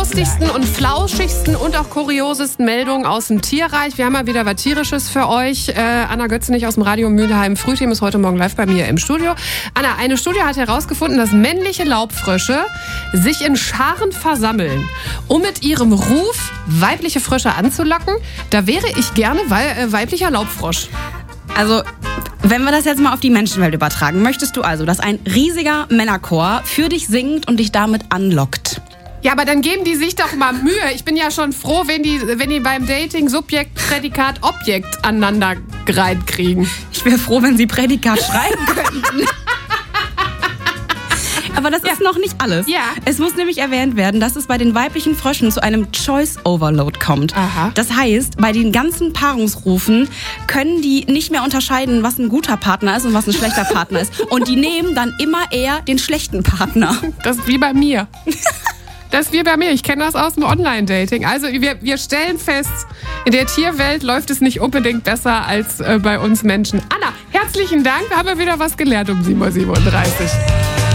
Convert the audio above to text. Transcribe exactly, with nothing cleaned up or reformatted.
lustigsten und flauschigsten und auch kuriosesten Meldungen aus dem Tierreich. Wir haben mal wieder was Tierisches für euch. Äh, Anna Götzenich aus dem Radio Mülheim Frühteam ist heute Morgen live bei mir im Studio. Anna, eine Studie hat herausgefunden, dass männliche Laubfrösche sich in Scharen versammeln, um mit ihrem Ruf weibliche Frösche anzulocken. Da wäre ich gerne wei- äh, weiblicher Laubfrosch. Also, wenn wir das jetzt mal auf die Menschenwelt übertragen, möchtest du also, dass ein riesiger Männerchor für dich singt und dich damit anlockt? Ja, aber dann geben die sich doch mal Mühe. Ich bin ja schon froh, wenn die, wenn die beim Dating Subjekt, Prädikat, Objekt aneinander gereiht kriegen. Ich wäre froh, wenn sie Prädikat schreiben könnten. Aber das ja. ist noch nicht alles. Ja. Es muss nämlich erwähnt werden, dass es bei den weiblichen Fröschen zu einem Choice Overload kommt. Aha. Das heißt, bei den ganzen Paarungsrufen können die nicht mehr unterscheiden, was ein guter Partner ist und was ein schlechter Partner ist. Und die nehmen dann immer eher den schlechten Partner. Das ist wie bei mir. Das ist wie bei mir. Ich kenne das aus dem Online-Dating. Also wir, wir stellen fest, in der Tierwelt läuft es nicht unbedingt besser als äh, bei uns Menschen. Anna, herzlichen Dank. Wir haben ja wieder was gelernt um sieben Uhr siebenunddreißig.